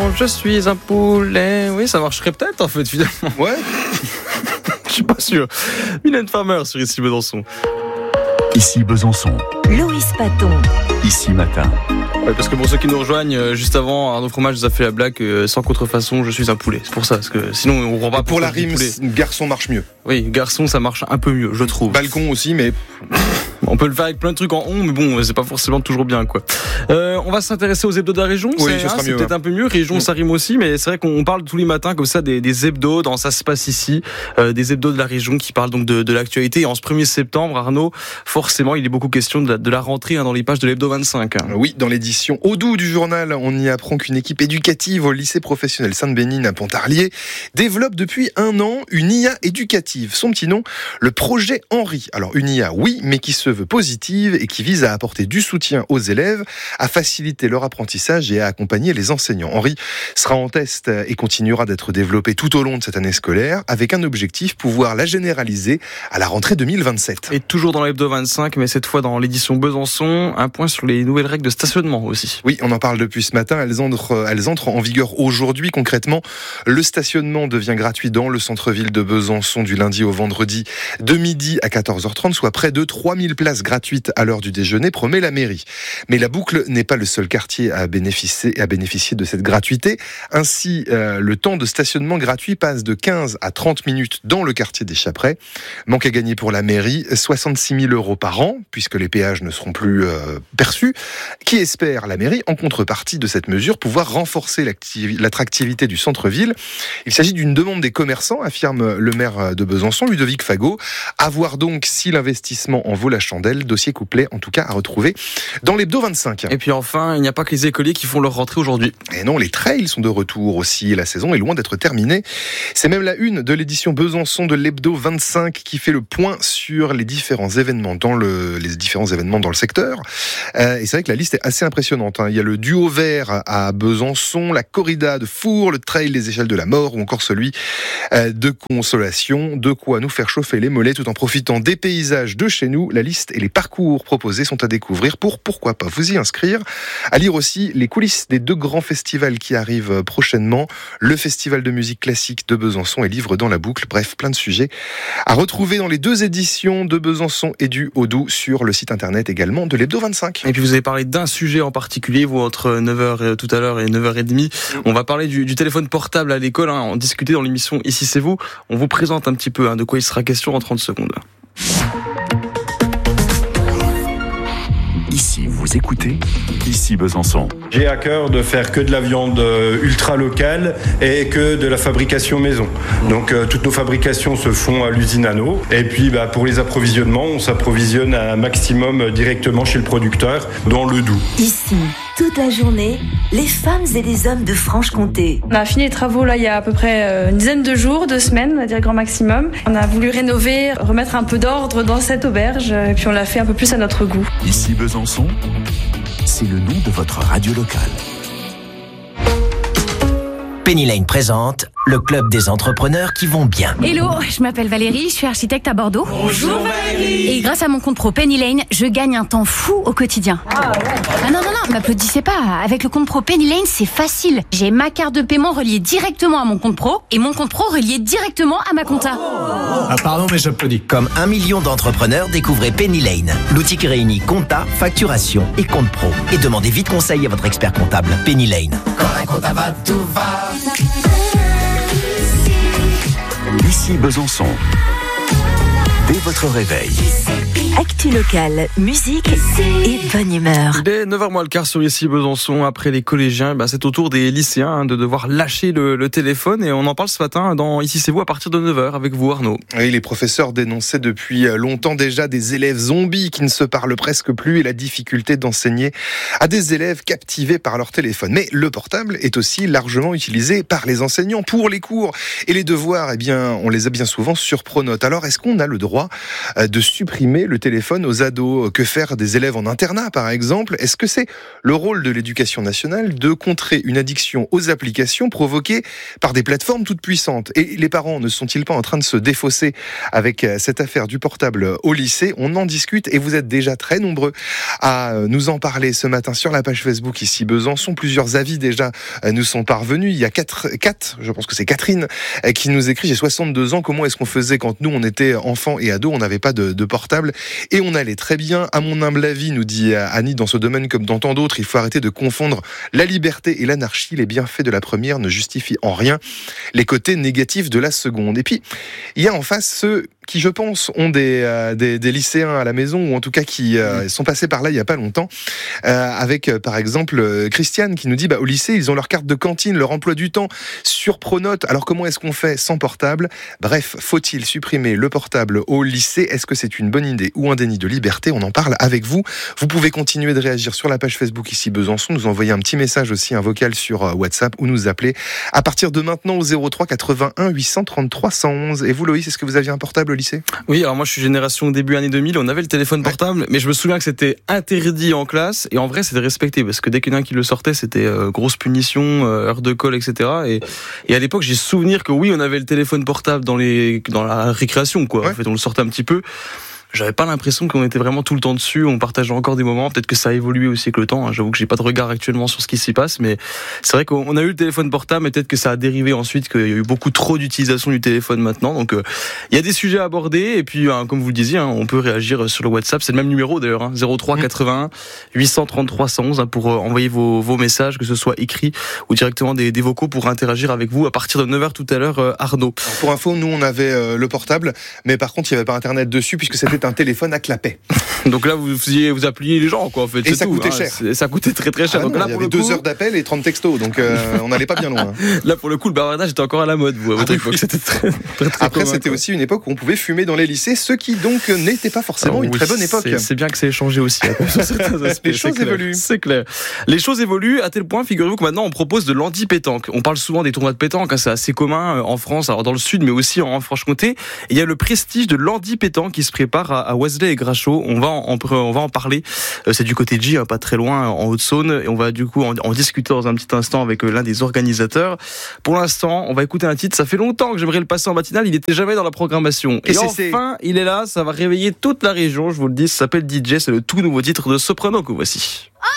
je suis un poulet. Oui, ça marcherait peut-être en fait finalement. Ouais. Je suis pas sûr. Mylène Farmer sur Ici Besançon. Ici Besançon. Loïs Paton. Ici Matin. Ouais, parce que pour ceux qui nous rejoignent, juste avant, Arnaud Fromage nous a fait la blague sans contrefaçon, je suis un poulet. C'est pour ça, parce que sinon on comprend pas. Pour la rime, garçon marche mieux. Oui, garçon, ça marche un peu mieux, je trouve. Balcon aussi, mais on peut le faire avec plein de trucs en on, mais bon, c'est pas forcément toujours bien, quoi. On va s'intéresser aux hebdos de la région. Oui, ça sera c'est mieux, peut-être un peu mieux. Région, ça rime aussi, mais c'est vrai qu'on parle tous les matins comme ça des hebdos dans Ça se passe ici, des hebdos de la région qui parlent donc de l'actualité. Et en ce 1er septembre, Arnaud, forcément, il est beaucoup question de la rentrée dans les pages de l'hebdo 25. Oui, dans l'édition Odoo du journal, on y apprend qu'une équipe éducative au lycée professionnel Sainte-Bénigne à Pontarlier développe depuis 1 an une IA éducative. Son petit nom, le projet Henri. Alors une IA, oui, mais qui se veut positive et qui vise à apporter du soutien aux élèves, à faciliter leur apprentissage et à accompagner les enseignants. Henri sera en test et continuera d'être développé tout au long de cette année scolaire avec un objectif, pouvoir la généraliser à la rentrée 2027. Et toujours dans l'hebdo 25, mais cette fois dans l'édition Besançon, un point sur les nouvelles règles de stationnement aussi. Oui, on en parle depuis ce matin, elles entrent en vigueur aujourd'hui. Concrètement, le stationnement devient gratuit dans le centre-ville de Besançon du lundi au vendredi de midi à 14h30, soit près de 3000 places gratuites à l'heure du déjeuner, promet la mairie. Mais la Boucle n'est pas le seul quartier à bénéficier de cette gratuité. Ainsi, le temps de stationnement gratuit passe de 15 à 30 minutes dans le quartier des Chaprais. Manque à gagner pour la mairie, 66 000 € par an, puisque les péages ne seront plus perçus. Qui espère la mairie, en contrepartie de cette mesure, pouvoir renforcer l'attractivité du centre-ville. Il s'agit d'une demande des commerçants, affirme le maire de Besançon, Ludovic Fagot. À voir donc si l'investissement en vaut la chandelle. Dossier complet, en tout cas, à retrouver dans l'hebdo 25. Et puis enfin, il n'y a pas que les écoliers qui font leur rentrée aujourd'hui. Et non, les trails sont de retour aussi. La saison est loin d'être terminée. C'est même la une de l'édition Besançon de l'hebdo 25 qui fait le point sur les différents événements dans le secteur. Et c'est vrai que la liste est assez impressionnante. Il y a le duo vert à Besançon, la corrida de Four, le trail des échelles de la mort ou encore celui de Consolation. De quoi nous faire chauffer les mollets tout en profitant des paysages de chez nous. La liste et les parcours proposés sont à découvrir pour, pourquoi pas, vous y inscrire. À lire aussi les coulisses des 2 grands festivals qui arrivent prochainement. Le festival de musique classique de Besançon et Livre dans la Boucle. Bref, plein de sujets à retrouver dans les 2 éditions de Besançon et du Odoo sur le site internet également de l'hebdo 25. Et puis vous avez parlé d'un sujet en particulier, vous, entre 9h tout à l'heure et 9h30. On va parler du téléphone portable à l'école. On discutait dans l'émission Ici c'est vous. On vous présente un petit peu de quoi il sera question en 30 secondes. Ici, vous écoutez Ici Besançon. J'ai à cœur de faire que de la viande ultra locale et que de la fabrication maison. Donc toutes nos fabrications se font à l'usine Anneau. Et puis pour les approvisionnements, on s'approvisionne un maximum directement chez le producteur dans le Doubs. Ici, toute la journée, les femmes et les hommes de Franche-Comté. On a fini les travaux là il y a à peu près une dizaine de jours, 2 semaines, on va dire grand maximum. On a voulu rénover, remettre un peu d'ordre dans cette auberge et puis on l'a fait un peu plus à notre goût. Ici Besançon, c'est le nom de votre radio locale. Penny Lane présente le club des entrepreneurs qui vont bien. Hello, je m'appelle Valérie, je suis architecte à Bordeaux. Bonjour Valérie. Et grâce à mon compte pro Penny Lane, je gagne un temps fou au quotidien. Ah non, m'applaudissez pas. Avec le compte pro Penny Lane, c'est facile. J'ai ma carte de paiement reliée directement à mon compte pro et mon compte pro relié directement à ma compta. Ah pardon, mais j'applaudis. Comme 1 million d'entrepreneurs, découvrez Penny Lane, l'outil qui réunit compta, facturation et compte pro. Et demandez vite conseil à votre expert comptable. Penny Lane. Quand un compta va, tout va. Ici Besançon. Dès votre réveil. Actu locale, musique et bonne humeur. Dès 9h moins le quart sur Ici Besançon, après les collégiens, c'est au tour des lycéens de devoir lâcher le téléphone. Et on en parle ce matin dans Ici c'est vous à partir de 9h avec vous Arnaud. Oui, les professeurs dénonçaient depuis longtemps déjà des élèves zombies qui ne se parlent presque plus et la difficulté d'enseigner à des élèves captivés par leur téléphone. Mais le portable est aussi largement utilisé par les enseignants pour les cours. Et les devoirs, on les a bien souvent sur Pronote. Alors est-ce qu'on a le droit droit de supprimer le téléphone aux ados. Que faire des élèves en internat, par exemple? Est-ce que c'est le rôle de l'éducation nationale de contrer une addiction aux applications provoquée par des plateformes toutes puissantes? Et les parents ne sont-ils pas en train de se défausser avec cette affaire du portable au lycée? On en discute et vous êtes déjà très nombreux à nous en parler ce matin sur la page Facebook ici Besançon. Plusieurs avis déjà nous sont parvenus. Il y a 4, je pense que c'est Catherine, qui nous écrit: j'ai 62 ans, comment est-ce qu'on faisait quand nous on était enfants et ados, on n'avait pas de portable et on allait très bien. À mon humble avis, nous dit Annie, dans ce domaine comme dans tant d'autres, il faut arrêter de confondre la liberté et l'anarchie. Les bienfaits de la première ne justifient en rien les côtés négatifs de la seconde. Et puis, il y a en face ceux qui, je pense, ont des lycéens à la maison, ou en tout cas qui sont passés par là il n'y a pas longtemps, avec par exemple Christiane qui nous dit au lycée ils ont leur carte de cantine, leur emploi du temps sur Pronote, alors comment est-ce qu'on fait sans portable? Bref, faut-il supprimer le portable au lycée? Est-ce que c'est une bonne idée ou un déni de liberté? On en parle avec vous. Vous pouvez continuer de réagir sur la page Facebook ici Besançon, nous envoyer un petit message aussi, un vocal sur WhatsApp, ou nous appeler à partir de maintenant au 03 81 833 111. Et vous, Loïs, est-ce que vous aviez un portable au lycée? Oui, alors moi je suis génération début année 2000, on avait le téléphone portable, mais je me souviens que c'était interdit en classe, et en vrai c'était respecté, parce que dès qu'il y en a un qui le sortait, c'était grosse punition, heure de colle, etc. Et à l'époque j'ai souvenir que oui, on avait le téléphone portable dans la récréation, quoi. Ouais. En fait, on le sortait un petit peu. J'avais pas l'impression qu'on était vraiment tout le temps dessus, on partageait encore des moments, peut-être que ça a évolué aussi avec le temps, j'avoue que j'ai pas de regard actuellement sur ce qui s'y passe, mais c'est vrai qu'on a eu le téléphone portable, mais peut-être que ça a dérivé ensuite, qu'il y a eu beaucoup trop d'utilisation du téléphone maintenant, donc il y a des sujets à aborder, et puis comme vous le disiez, on peut réagir sur le WhatsApp, c'est le même numéro d'ailleurs, 03 81 833 111, pour envoyer vos messages, que ce soit écrit ou directement des vocaux, pour interagir avec vous à partir de 9h tout à l'heure, Arnaud. Alors pour info, nous on avait le portable, mais par contre il n'y avait pas internet dessus, puisque c'était un téléphone à clapet. Donc là, vous appeliez les gens, quoi, en fait. Et ça coûtait cher. Ça coûtait très très cher. Donc là, il y avait 2 heures d'appel et 30 textos, donc on n'allait pas bien loin. Là, pour le coup, le bavardage était encore à la mode, vous, à votre époque. C'était très Après, commun, c'était aussi une époque où on pouvait fumer dans les lycées, ce qui donc n'était pas forcément une très bonne époque. C'est bien que c'est échangé aussi. Sur certains aspects. Les choses évoluent. C'est clair. Les choses évoluent à tel point, figurez-vous que maintenant on propose de l'handi-pétanque. On parle souvent des tournois de pétanque, c'est assez commun en France, alors dans le sud, mais aussi en Franche-Comté. Et il y a le prestige de l'handi-pétanque qui se prépare à Wesley et Grachot. On va en parler. C'est du côté de J, pas très loin, en Haute-Saône. Et on va du coup en discuter dans un petit instant avec l'un des organisateurs. Pour l'instant, on va écouter un titre. Ça fait longtemps que j'aimerais le passer en matinale. Il n'était jamais dans la programmation. Et enfin, il est là. Ça va réveiller toute la région. Je vous le dis, ça s'appelle DJ. C'est le tout nouveau titre de Soprano que voici. Oh